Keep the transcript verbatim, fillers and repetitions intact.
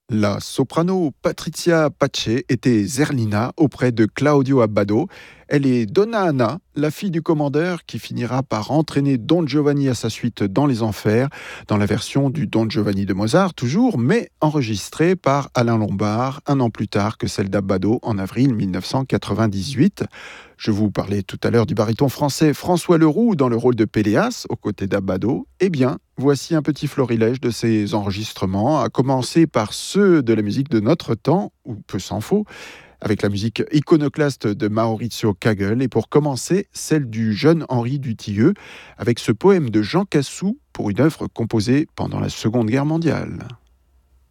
La soprano Patrizia Pace était Zerlina auprès de Claudio Abbado. Elle est Donna Anna, la fille du commandeur qui finira par entraîner Don Giovanni à sa suite dans les enfers, dans la version du Don Giovanni de Mozart toujours, mais enregistrée par Alain Lombard un an plus tard que celle d'Abbado en avril dix-neuf cent quatre-vingt-dix-huit. Je vous parlais tout à l'heure du baryton français François Leroux dans le rôle de Péléas aux côtés d'Abbado. Eh bien, voici un petit florilège de ces enregistrements, à commencer par ceux de la musique de notre temps, ou peu s'en faut, avec la musique iconoclaste de Maurizio Kagel, et pour commencer, celle du jeune Henri Dutilleux, avec ce poème de Jean Cassou pour une œuvre composée pendant la Seconde Guerre mondiale.